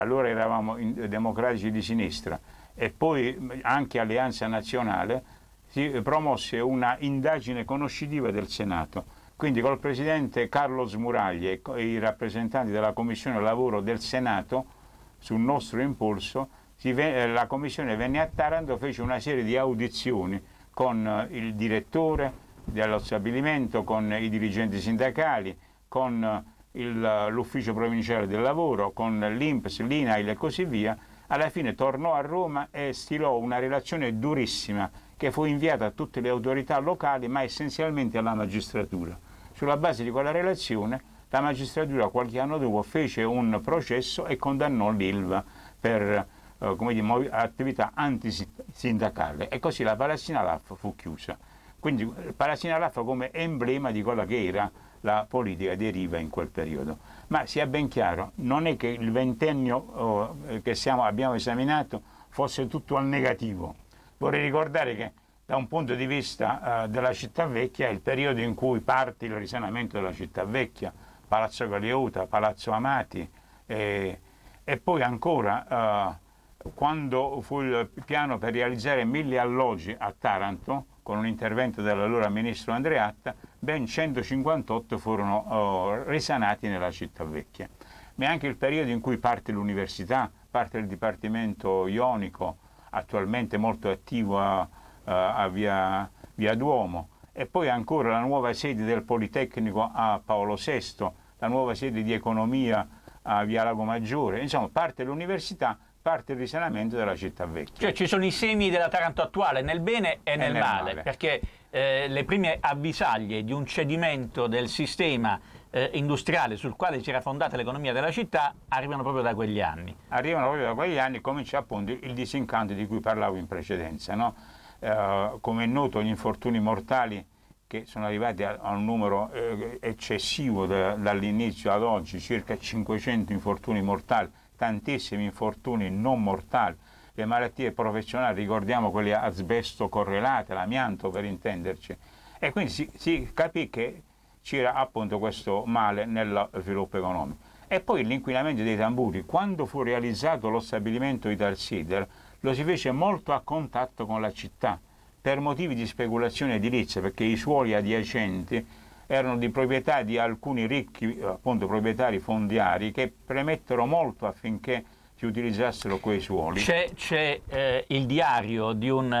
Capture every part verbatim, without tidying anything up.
allora eravamo in, democratici di sinistra, e poi anche Alleanza Nazionale, si promosse una indagine conoscitiva del Senato. Quindi col presidente Carlo Smuragli e i rappresentanti della Commissione Lavoro del Senato, sul nostro impulso, si, la Commissione venne a Taranto, fece una serie di audizioni con il direttore dello stabilimento, con i dirigenti sindacali, con l'ufficio provinciale del lavoro, con l'I N P S, l'I N A I L e così via. Alla fine tornò a Roma e stilò una relazione durissima che fu inviata a tutte le autorità locali, ma essenzialmente alla magistratura. Sulla base di quella relazione la magistratura qualche anno dopo fece un processo e condannò l'Ilva per eh, come dire, attività antisindacale, e così la Palazzina Laffa fu chiusa. Quindi Palazzina Laffa come emblema di quella che era la politica di Riva in quel periodo. Ma sia ben chiaro, non è che il ventennio oh, che siamo, abbiamo esaminato fosse tutto al negativo. Vorrei ricordare che da un punto di vista uh, della città vecchia è il periodo in cui parte il risanamento della città vecchia, Palazzo Galeota, Palazzo Amati, eh, e poi ancora uh, quando fu il piano per realizzare mille alloggi a Taranto, con un intervento dell'allora ministro Andreatta, ben centocinquantotto furono oh, risanati nella città vecchia. Ma è anche il periodo in cui parte l'università, parte il Dipartimento Ionico, attualmente molto attivo a, a, a via, via Duomo, e poi ancora la nuova sede del Politecnico a Paolo sesto, la nuova sede di economia a via Lago Maggiore. Insomma, parte l'università, parte il risanamento della città vecchia. Cioè ci sono i semi della Taranto attuale, nel bene e, e nel, nel male, male, perché eh, le prime avvisaglie di un cedimento del sistema eh, industriale sul quale si era fondata l'economia della città arrivano proprio da quegli anni. Arrivano proprio da quegli anni, comincia appunto il disincanto di cui parlavo in precedenza, no? Eh, come è noto, gli infortuni mortali, che sono arrivati a, a un numero eh, eccessivo da, dall'inizio ad oggi, circa cinquecento infortuni mortali, tantissimi infortuni non mortali, le malattie professionali, ricordiamo quelle asbesto correlate, l'amianto per intenderci, e quindi si, si capì che c'era appunto questo male nello sviluppo economico. E poi l'inquinamento dei tamburi, quando fu realizzato lo stabilimento Italsider, lo si fece molto a contatto con la città, per motivi di speculazione edilizia, perché i suoli adiacenti erano di proprietà di alcuni ricchi appunto proprietari fondiari che premettero molto affinché si utilizzassero quei suoli. C'è, c'è eh, il diario di un,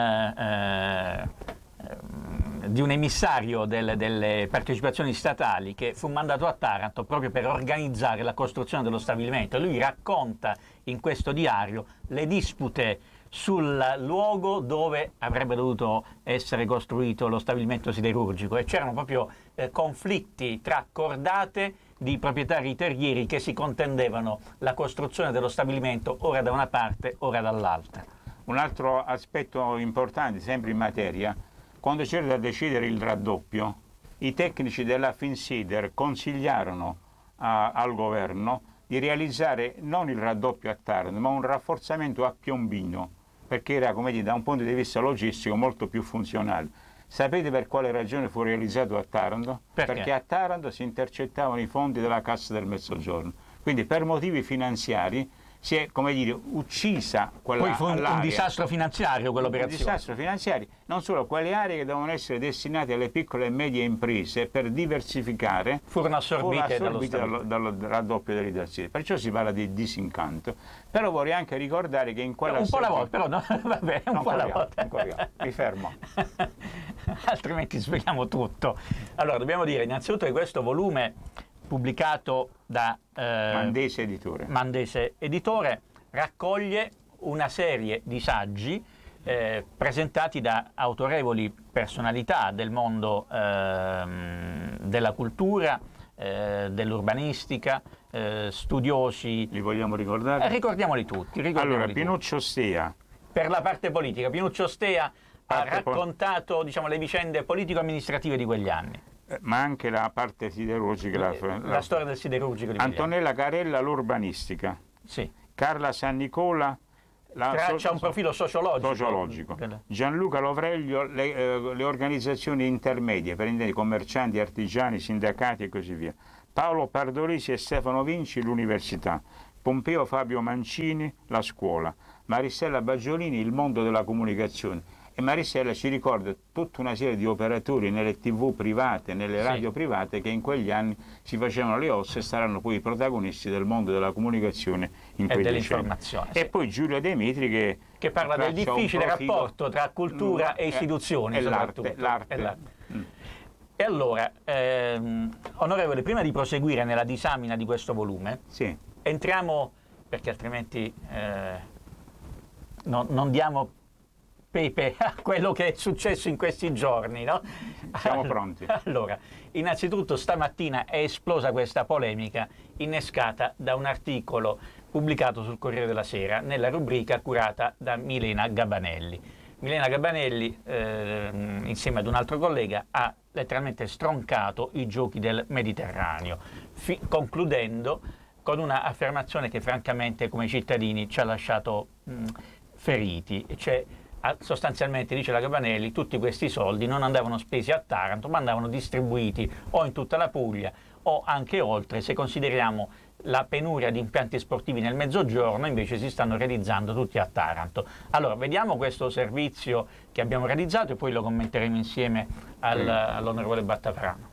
eh, di un emissario del, delle partecipazioni statali che fu mandato a Taranto proprio per organizzare la costruzione dello stabilimento. Lui racconta in questo diario le dispute sul luogo dove avrebbe dovuto essere costruito lo stabilimento siderurgico, e c'erano proprio eh, conflitti tra cordate di proprietari terrieri che si contendevano la costruzione dello stabilimento ora da una parte, ora dall'altra. Un altro aspetto importante, sempre in materia, quando c'era da decidere il raddoppio, i tecnici della Finsider consigliarono a, al governo di realizzare non il raddoppio a Taranto, ma un rafforzamento a Piombino, perché era, come dire, da un punto di vista logistico molto più funzionale. Sapete per quale ragione fu realizzato a Taranto? Perché? Perché a Taranto si intercettavano i fondi della Cassa del Mezzogiorno. Quindi per motivi finanziari si è, come dire, uccisa quella Poi fu un, un disastro finanziario quell'operazione. Un disastro finanziario, non solo, quelle aree che devono essere destinate alle piccole e medie imprese per diversificare furono assorbite, furono assorbite dallo, dallo raddoppio dell'Italsider. Perciò si parla di disincanto. Però vorrei anche ricordare che in quella un po' alla volta, però no, vabbè, un non po' alla corriamo, volta. non corriamo. Mi fermo. Altrimenti svegliamo tutto. Allora, dobbiamo dire innanzitutto che questo volume pubblicato da eh, Mandese Editore. Mandese Editore raccoglie una serie di saggi eh, presentati da autorevoli personalità del mondo eh, della cultura, eh, dell'urbanistica, eh, studiosi. Li vogliamo ricordare? Eh, ricordiamoli tutti. Ricordiamoli allora, tutti. Pinuccio Stea. Per la parte politica, Pinuccio Stea ha Parte raccontato po- diciamo, le vicende politico-amministrative di quegli anni. Ma anche la parte siderurgica. La, la, la storia del siderurgico di quegli Antonella anni. Carella, l'urbanistica. Sì. Carla San Nicola, la traccia so, un profilo sociologico. sociologico. Gianluca Lovreglio, le, eh, le organizzazioni intermedie, per intendere commercianti, artigiani, sindacati e così via. Paolo Pardolisi e Stefano Vinci, l'università. Pompeo Fabio Mancini, la scuola, Maristella Baggiolini, il mondo della comunicazione. E Maristella ci ricorda tutta una serie di operatori nelle tv private, nelle radio sì. private, che in quegli anni si facevano le ossa e saranno poi i protagonisti del mondo della comunicazione in e dell'informazione. Sì. E poi Giulio De Mitri che, che parla del difficile rapporto tra cultura e istituzioni. E l'arte. l'arte. E, l'arte. Mm. e allora, ehm, onorevole, prima di proseguire nella disamina di questo volume, sì. entriamo, perché altrimenti eh, no, non diamo pepe a quello che è successo in questi giorni, no? Siamo pronti. Allora, innanzitutto stamattina è esplosa questa polemica innescata da un articolo pubblicato sul Corriere della Sera nella rubrica curata da Milena Gabanelli. Milena Gabanelli, eh, insieme ad un altro collega, ha letteralmente stroncato i giochi del Mediterraneo, fi- concludendo con una affermazione che francamente come cittadini ci ha lasciato mh, feriti, cioè sostanzialmente, dice la Gabanelli, tutti questi soldi non andavano spesi a Taranto, ma andavano distribuiti o in tutta la Puglia o anche oltre. Se consideriamo la penuria di impianti sportivi nel Mezzogiorno, invece si stanno realizzando tutti a Taranto. Allora, vediamo questo servizio che abbiamo realizzato e poi lo commenteremo insieme al, all'onorevole Battafrano.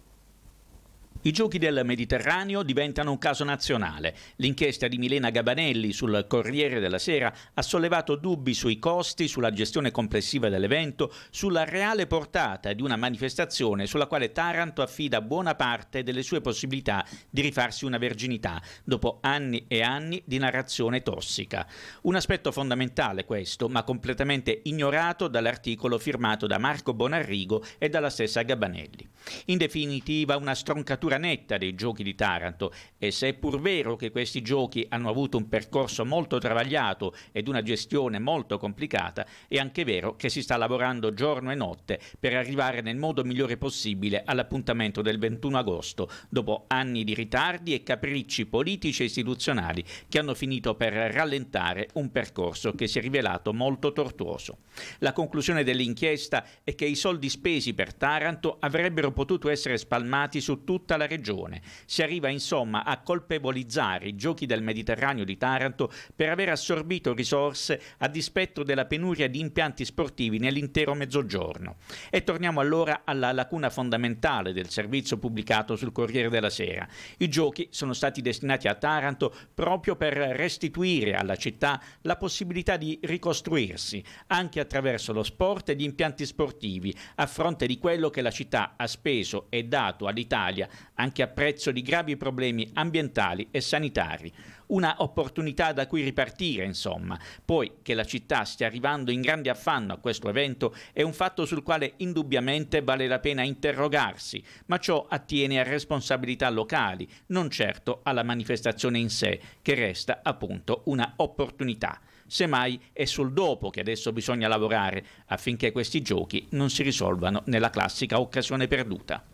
I giochi del Mediterraneo diventano un caso nazionale. L'inchiesta di Milena Gabanelli sul Corriere della Sera ha sollevato dubbi sui costi, sulla gestione complessiva dell'evento, sulla reale portata di una manifestazione sulla quale Taranto affida buona parte delle sue possibilità di rifarsi una verginità, dopo anni e anni di narrazione tossica. Un aspetto fondamentale questo, ma completamente ignorato dall'articolo firmato da Marco Bonarrigo e dalla stessa Gabanelli. In definitiva, una stroncatura netta dei giochi di Taranto, e se è pur vero che questi giochi hanno avuto un percorso molto travagliato ed una gestione molto complicata, è anche vero che si sta lavorando giorno e notte per arrivare nel modo migliore possibile all'appuntamento del ventuno agosto, dopo anni di ritardi e capricci politici e istituzionali che hanno finito per rallentare un percorso che si è rivelato molto tortuoso. La conclusione dell'inchiesta è che i soldi spesi per Taranto avrebbero potuto essere spalmati su tutta la regione. Si arriva insomma a colpevolizzare i giochi del Mediterraneo di Taranto per aver assorbito risorse a dispetto della penuria di impianti sportivi nell'intero Mezzogiorno. E torniamo allora alla lacuna fondamentale del servizio pubblicato sul Corriere della Sera. I giochi sono stati destinati a Taranto proprio per restituire alla città la possibilità di ricostruirsi, anche attraverso lo sport e gli impianti sportivi, a fronte di quello che la città ha speso e dato all'Italia anche a prezzo di gravi problemi ambientali e sanitari. Una opportunità da cui ripartire, insomma. Poi che la città stia arrivando in grande affanno a questo evento è un fatto sul quale indubbiamente vale la pena interrogarsi, ma ciò attiene a responsabilità locali, non certo alla manifestazione in sé, che resta appunto una opportunità. Semmai è sul dopo che adesso bisogna lavorare affinché questi giochi non si risolvano nella classica occasione perduta.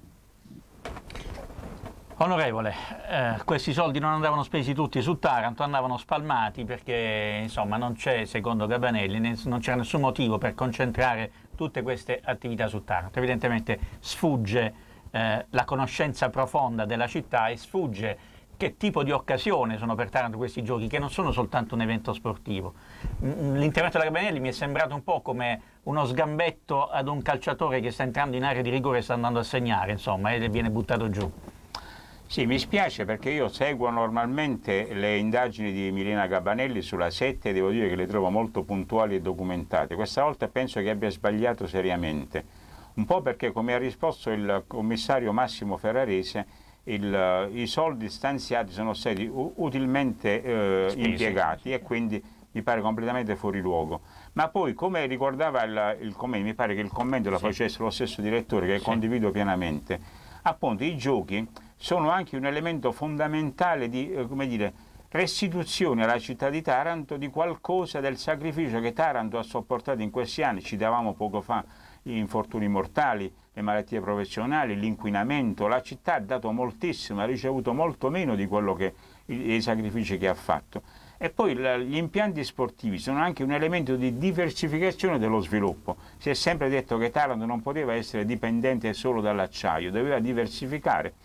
Onorevole, eh, questi soldi non andavano spesi tutti su Taranto, andavano spalmati perché insomma non c'è, secondo Gabanelli, non c'era nessun motivo per concentrare tutte queste attività su Taranto. Evidentemente sfugge eh, la conoscenza profonda della città e sfugge che tipo di occasione sono per Taranto questi giochi, che non sono soltanto un evento sportivo. L'intervento della Gabanelli mi è sembrato un po' come uno sgambetto ad un calciatore che sta entrando in area di rigore e sta andando a segnare, insomma, e viene buttato giù. Sì, mi spiace perché io seguo normalmente le indagini di Milena Gabanelli sulla sette e devo dire che le trovo molto puntuali e documentate. Questa volta penso che abbia sbagliato seriamente, un po' perché, come ha risposto il commissario Massimo Ferrarese, il, i soldi stanziati sono stati utilmente eh, impiegati e quindi mi pare completamente fuori luogo. Ma poi, come ricordava il, il commento, mi pare che il commento lo facesse lo stesso direttore, che sì. condivido pienamente, appunto i giochi sono anche un elemento fondamentale di, eh, come dire, restituzione alla città di Taranto di qualcosa del sacrificio che Taranto ha sopportato in questi anni. Citavamo poco fa gli infortuni mortali, le malattie professionali, l'inquinamento. La città ha dato moltissimo, ha ricevuto molto meno di quello che i, i sacrifici che ha fatto. E poi la, gli impianti sportivi sono anche un elemento di diversificazione dello sviluppo. Si è sempre detto che Taranto non poteva essere dipendente solo dall'acciaio, doveva diversificare.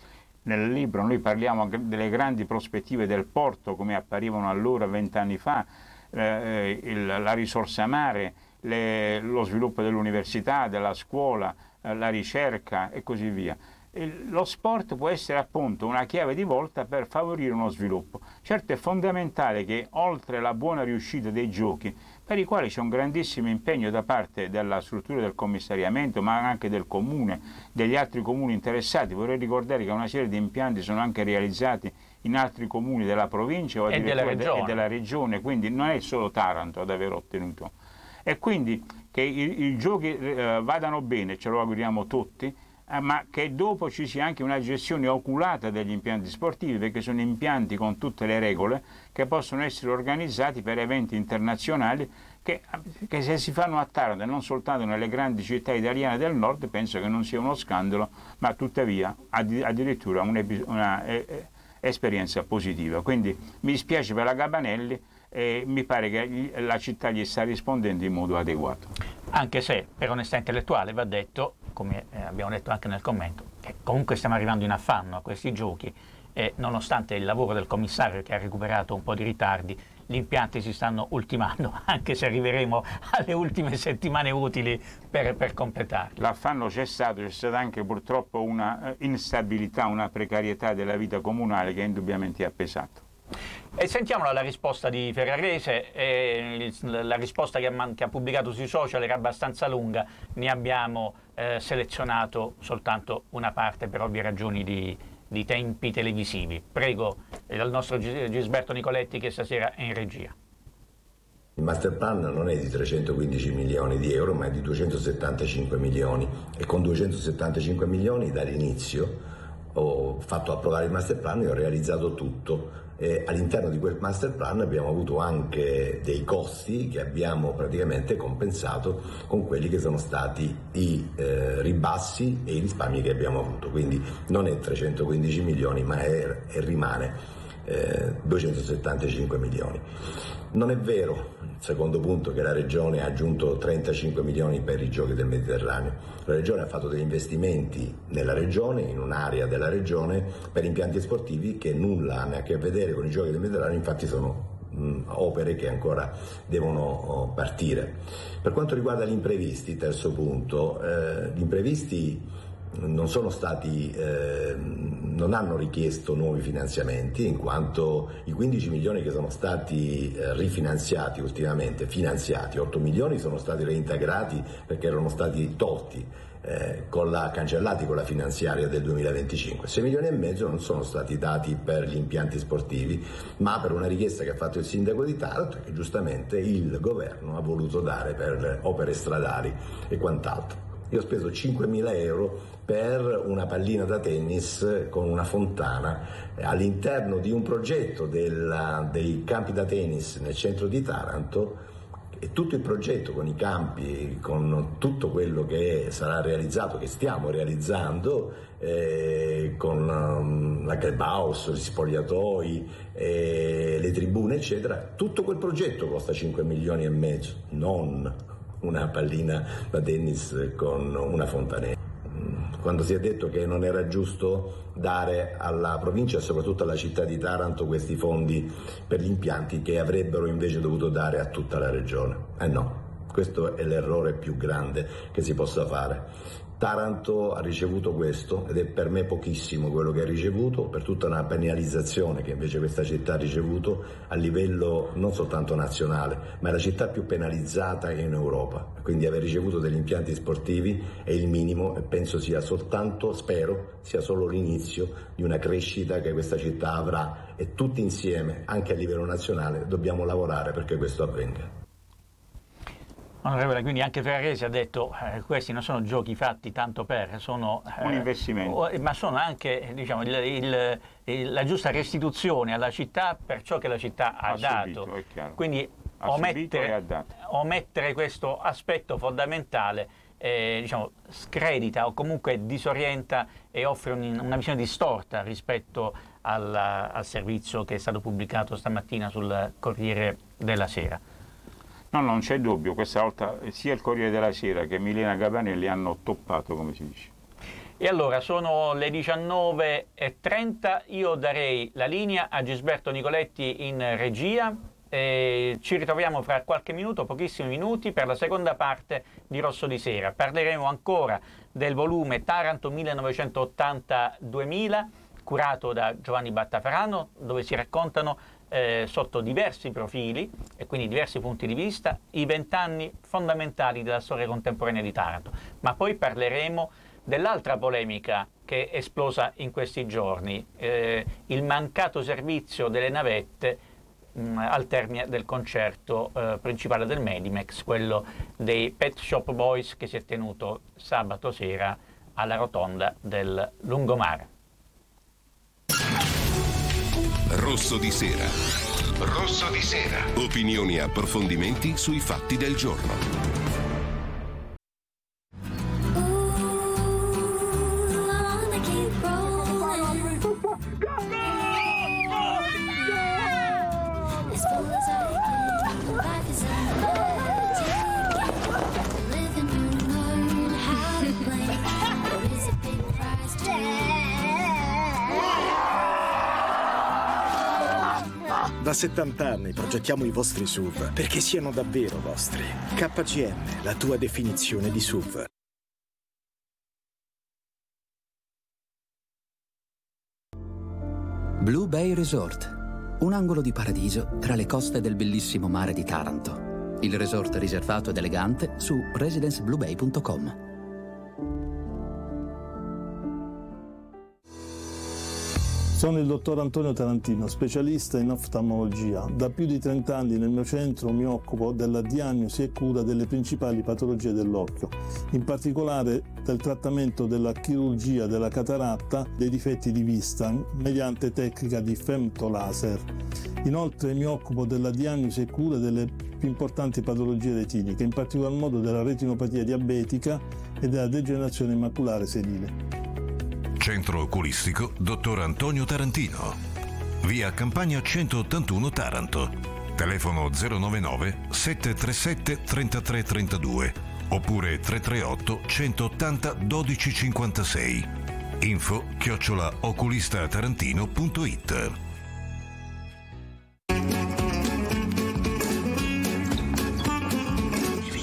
nel libro noi parliamo delle grandi prospettive del porto come apparivano allora vent'anni fa, eh, il, la risorsa mare, le, lo sviluppo dell'università, della scuola, eh, la ricerca e così via. Il, lo sport può essere appunto una chiave di volta per favorire uno sviluppo. Certo è fondamentale che oltre la buona riuscita dei giochi, per i quali c'è un grandissimo impegno da parte della struttura del commissariamento, ma anche del comune, degli altri comuni interessati. Vorrei ricordare che una serie di impianti sono anche realizzati in altri comuni della provincia o addirittura e della regione, e della regione, quindi non è solo Taranto ad aver ottenuto. E quindi che i, i giochi eh, vadano bene, ce lo auguriamo tutti, eh, ma che dopo ci sia anche una gestione oculata degli impianti sportivi, perché sono impianti con tutte le regole che possono essere organizzati per eventi internazionali che, che se si fanno a Taranto e non soltanto nelle grandi città italiane del nord, penso che non sia uno scandalo, ma tuttavia addirittura un'esperienza positiva. Quindi mi dispiace per la Gabanelli e mi pare che la città gli sta rispondendo in modo adeguato. Anche se per onestà intellettuale va detto, come abbiamo detto anche nel commento, che comunque stiamo arrivando in affanno a questi giochi e nonostante il lavoro del commissario che ha recuperato un po' di ritardi, gli impianti si stanno ultimando, anche se arriveremo alle ultime settimane utili per, per completarli. L'affanno c'è stato, c'è stata anche purtroppo una instabilità, una precarietà della vita comunale che indubbiamente ha pesato. E sentiamola la risposta di Ferrarese, eh, la risposta che ha, che ha pubblicato sui social era abbastanza lunga, ne abbiamo eh, selezionato soltanto una parte per ovvie ragioni di, di tempi televisivi. Prego eh, il nostro Gisberto Nicoletti che stasera è in regia. Il master plan non è di trecentoquindici milioni di euro ma è di duecentosettantacinque milioni e con duecentosettantacinque milioni dall'inizio ho fatto approvare il master plan e ho realizzato tutto. E all'interno di quel master plan abbiamo avuto anche dei costi che abbiamo praticamente compensato con quelli che sono stati i eh, ribassi e i risparmi che abbiamo avuto, quindi non è trecentoquindici milioni ma è, è rimane eh, duecentosettantacinque milioni. Non è vero, il secondo punto, che la Regione ha aggiunto trentacinque milioni per i Giochi del Mediterraneo. La Regione ha fatto degli investimenti nella Regione, in un'area della Regione, per impianti sportivi che nulla hanno a che vedere con i Giochi del Mediterraneo, infatti sono mh, opere che ancora devono oh, partire. Per quanto riguarda gli imprevisti, terzo punto, eh, gli imprevisti non sono stati, eh, non hanno richiesto nuovi finanziamenti, in quanto i quindici milioni che sono stati eh, rifinanziati ultimamente, finanziati, otto milioni sono stati reintegrati perché erano stati tolti, eh, con la, cancellati con la finanziaria del duemilaventicinque. sei milioni e mezzo non sono stati dati per gli impianti sportivi, ma per una richiesta che ha fatto il sindaco di Taranto e che giustamente il governo ha voluto dare per opere stradali e quant'altro. Io ho speso cinquemila euro per una pallina da tennis con una fontana all'interno di un progetto della, dei campi da tennis nel centro di Taranto, e tutto il progetto con i campi, con tutto quello che sarà realizzato, che stiamo realizzando, eh, con um, la clubhouse, gli spogliatoi, eh, le tribune eccetera, tutto quel progetto costa cinque milioni e mezzo, non una pallina da tennis con una fontanella. Quando si è detto che non era giusto dare alla provincia e soprattutto alla città di Taranto questi fondi per gli impianti che avrebbero invece dovuto dare a tutta la regione. Eh no, questo è l'errore più grande che si possa fare. Taranto ha ricevuto questo ed è per me pochissimo quello che ha ricevuto, per tutta una penalizzazione che invece questa città ha ricevuto a livello non soltanto nazionale, ma è la città più penalizzata in Europa. Quindi aver ricevuto degli impianti sportivi è il minimo e penso sia soltanto, spero, sia solo l'inizio di una crescita che questa città avrà e tutti insieme, anche a livello nazionale, dobbiamo lavorare perché questo avvenga. Onorevole, quindi anche Ferrarese ha detto eh, questi non sono giochi fatti tanto per, sono eh, un investimento, ma sono anche diciamo, il, il, il, la giusta restituzione alla città per ciò che la città ha, ha dato. Subito, è chiaro. Quindi ha omettere, omettere questo aspetto fondamentale eh, diciamo, scredita o comunque disorienta e offre un, una visione distorta rispetto alla, al servizio che è stato pubblicato stamattina sul Corriere della Sera. No, non c'è dubbio, questa volta sia il Corriere della Sera che Milena Gabanelli hanno toppato, come si dice. E allora sono le diciannove e trenta, io darei la linea a Gisberto Nicoletti in regia e ci ritroviamo fra qualche minuto, pochissimi minuti, per la seconda parte di Rosso di Sera. Parleremo ancora del volume Taranto millenovecentottanta duemila, curato da Giovanni Battaferrano, dove si raccontano eh, sotto diversi profili e quindi diversi punti di vista i vent'anni fondamentali della storia contemporanea di Taranto. Ma poi parleremo dell'altra polemica che è esplosa in questi giorni, eh, il mancato servizio delle navette mh, al termine del concerto eh, principale del Medimex, quello dei Pet Shop Boys, che si è tenuto sabato sera alla rotonda del Lungomare. Rosso di Sera. Rosso di Sera. Opinioni e approfondimenti sui fatti del giorno. Da settanta anni progettiamo i vostri S U V perché siano davvero vostri. K G M, la tua definizione di S U V. Blue Bay Resort, un angolo di paradiso tra le coste del bellissimo mare di Taranto. Il resort riservato ed elegante su residence blue bay punto com. Sono il dottor Antonio Tarantino, specialista in oftalmologia. Da più di trenta anni nel mio centro mi occupo della diagnosi e cura delle principali patologie dell'occhio, in particolare del trattamento della chirurgia della cataratta, dei difetti di vista, mediante tecnica di femtolaser. Inoltre mi occupo della diagnosi e cura delle più importanti patologie retiniche, in particolar modo della retinopatia diabetica e della degenerazione maculare senile. Centro oculistico dottor Antonio Tarantino. Via Campagna centottantuno Taranto. Telefono zero novantanove sette tre sette tre tre tre due oppure tre tre otto centottanta dodici cinquantasei. Info chiocciola oculistatarantino punto it.